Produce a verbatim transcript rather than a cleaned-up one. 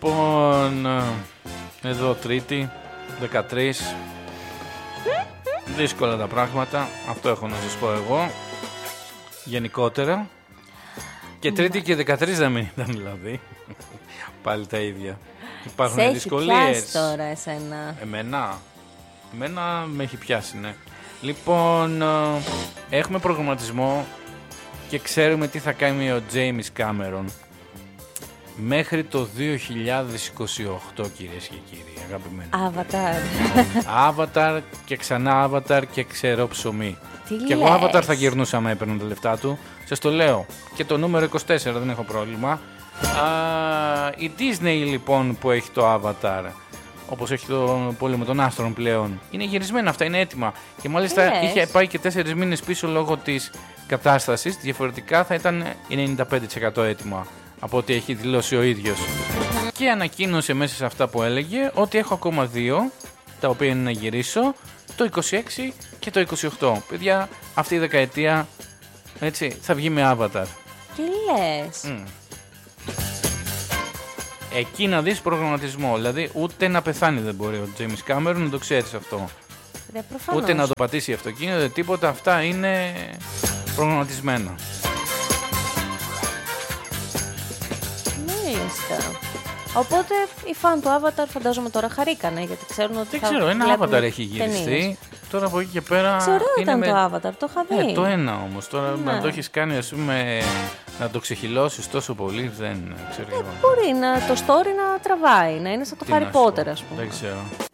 Λοιπόν, εδώ Τρίτη, δεκατρείς. Δύσκολα τα πράγματα, αυτό έχω να σας πω εγώ. Γενικότερα. Και Τρίτη και δεκατρείς να μην ήταν δηλαδή. Πάλι τα ίδια. Υπάρχουν σε δυσκολίες. έχει πιάσει τώρα εσένα? Εμένα. Εμένα με έχει πιάσει, ναι. Λοιπόν, έχουμε προγραμματισμό και ξέρουμε τι θα κάνει ο James Cameron μέχρι το δύο χιλιάδες είκοσι οκτώ, κυρίες και κύριοι, αγαπημένοι. Avatar. Avatar και ξανά Avatar και ξερό ψωμί. Τι και λες? εγώ Avatar θα γυρνούσα με έπαιρνα τα λεφτά του. Σας το λέω. Και το νούμερο είκοσι τέσσερα, δεν έχω πρόβλημα. Α, η Disney λοιπόν που έχει το Avatar, όπως έχει το πόλεμο των άστρων πλέον, είναι γυρισμένα αυτά, είναι έτοιμα. Και μάλιστα Yes. είχε πάει και τέσσερις μήνες πίσω λόγω της κατάστασης. Διαφορετικά θα ήταν ενενήντα πέντε τοις εκατό έτοιμα από ό,τι έχει δηλώσει ο ίδιος. Και ανακοίνωσε μέσα σε αυτά που έλεγε ότι έχω ακόμα δύο, τα οποία είναι να γυρίσω, το είκοσι έξι και το είκοσι οκτώ. Παιδιά, αυτή η δεκαετία έτσι, θα βγει με Avatar. Τι λες? Mm. Εκεί να δεις προγραμματισμό. Δηλαδή, ούτε να πεθάνει δεν μπορεί ο James Cameron, να το ξέρεις αυτό. Ρε, προφανώς. Ούτε να το πατήσει αυτοκίνητο, τίποτα. Αυτά είναι προγραμματισμένα. Μάλιστα. Οπότε οι φαν του Avatar φαντάζομαι τώρα χαρήκανε, γιατί ξέρουν ότι Δεν θα ξέρω, ένα βλέπουν Avatar έχει γυριστεί. ταινίες. Τώρα από εκεί και πέρα. Ξέρω ήταν με... το Avatar, το είχα δει. Ε, το ένα όμως. Τώρα Ναι. να το έχεις κάνει, ας πούμε, να το ξεχυλώσεις τόσο πολύ, δεν ξέρω. Ε, μπορεί να, το story να τραβάει, να είναι σαν το Τι να Harry σου πω, Potter, ας πούμε. Δεν ξέρω.